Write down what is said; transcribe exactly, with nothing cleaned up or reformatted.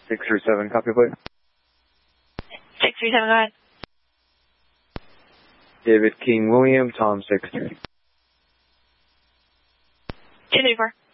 six three seven, copy please. six three seven, go ahead. David King William, Tom six three. two three four.